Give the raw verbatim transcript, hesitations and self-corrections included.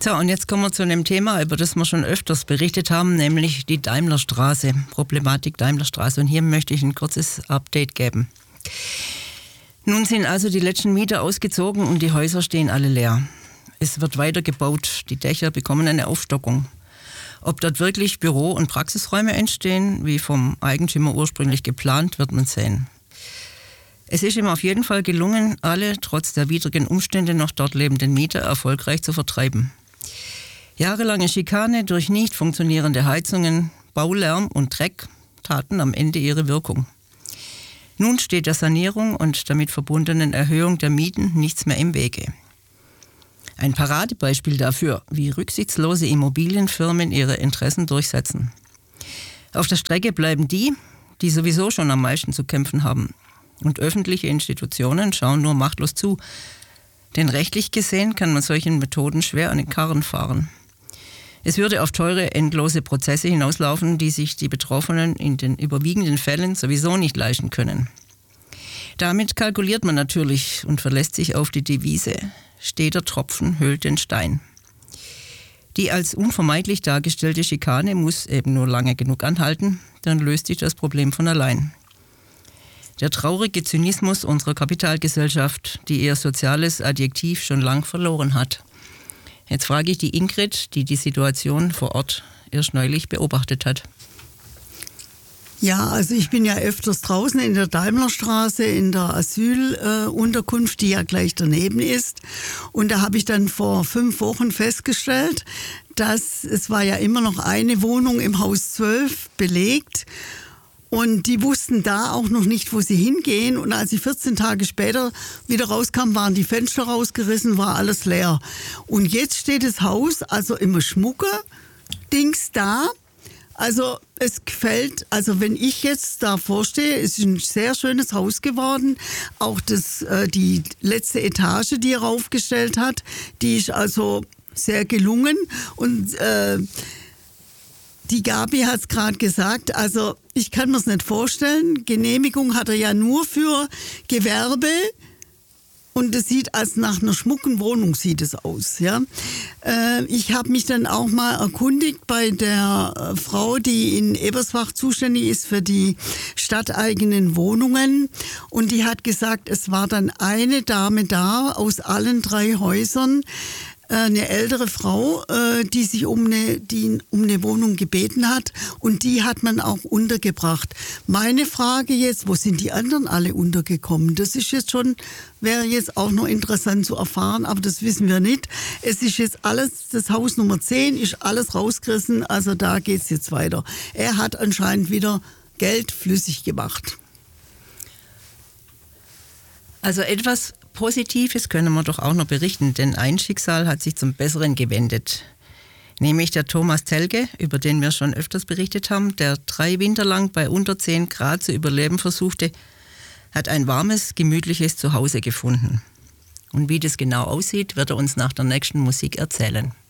So, und jetzt kommen wir zu einem Thema, über das wir schon öfters berichtet haben, nämlich die Daimlerstraße, Problematik Daimlerstraße. Und hier möchte ich ein kurzes Update geben. Nun sind also die letzten Mieter ausgezogen und die Häuser stehen alle leer. Es wird weiter gebaut, die Dächer bekommen eine Aufstockung. Ob dort wirklich Büro- und Praxisräume entstehen, wie vom Eigentümer ursprünglich geplant, wird man sehen. Es ist ihm auf jeden Fall gelungen, alle trotz der widrigen Umstände noch dort lebenden Mieter erfolgreich zu vertreiben. Jahrelange Schikane durch nicht funktionierende Heizungen, Baulärm und Dreck taten am Ende ihre Wirkung. Nun steht der Sanierung und damit verbundenen Erhöhung der Mieten nichts mehr im Wege. Ein Paradebeispiel dafür, wie rücksichtslose Immobilienfirmen ihre Interessen durchsetzen. Auf der Strecke bleiben die, die sowieso schon am meisten zu kämpfen haben. Und öffentliche Institutionen schauen nur machtlos zu. Denn rechtlich gesehen kann man solchen Methoden schwer an den Karren fahren. Es würde auf teure, endlose Prozesse hinauslaufen, die sich die Betroffenen in den überwiegenden Fällen sowieso nicht leisten können. Damit kalkuliert man natürlich und verlässt sich auf die Devise: steter Tropfen höhlt den Stein. Die als unvermeidlich dargestellte Schikane muss eben nur lange genug anhalten, dann löst sich das Problem von allein. Der traurige Zynismus unserer Kapitalgesellschaft, die ihr soziales Adjektiv schon lang verloren hat. Jetzt frage ich die Ingrid, die die Situation vor Ort erst neulich beobachtet hat. Ja, also ich bin ja öfters draußen in der Daimlerstraße, in der Asylunterkunft, die ja gleich daneben ist. Und da habe ich dann vor fünf Wochen festgestellt, dass es war ja immer noch eine Wohnung im Haus zwölf belegt. Und die wussten da auch noch nicht, wo sie hingehen. Und als ich vierzehn Tage später wieder rauskam, waren die Fenster rausgerissen, war alles leer. Und jetzt steht das Haus, also immer Schmucke-Dings da. Also es gefällt, also wenn ich jetzt da vorstehe, es ist ein sehr schönes Haus geworden. Auch das, äh, die letzte Etage, die er raufgestellt hat, die ist also sehr gelungen. Und äh, die Gabi hat es gerade gesagt, also ich kann mir es nicht vorstellen. Genehmigung hat er ja nur für Gewerbe und es sieht als nach einer schmucken Wohnung sieht es aus. Ja. Äh, ich habe mich dann auch mal erkundigt bei der äh, Frau, die in Ebersbach zuständig ist für die stadteigenen Wohnungen und die hat gesagt, es war dann eine Dame da aus allen drei Häusern, eine ältere Frau, die sich um eine, die um eine Wohnung gebeten hat und die hat man auch untergebracht. Meine Frage jetzt, wo sind die anderen alle untergekommen? Das ist jetzt schon, wäre jetzt auch noch interessant zu erfahren, aber das wissen wir nicht. Es ist jetzt alles, das Haus Nummer zehn ist alles rausgerissen, also da geht's jetzt weiter. Er hat anscheinend wieder Geld flüssig gemacht. Also etwas Positives können wir doch auch noch berichten, denn ein Schicksal hat sich zum Besseren gewendet. Nämlich der Thomas Telge, über den wir schon öfters berichtet haben, der drei Winter lang bei unter zehn Grad zu überleben versuchte, hat ein warmes, gemütliches Zuhause gefunden. Und wie das genau aussieht, wird er uns nach der nächsten Musik erzählen.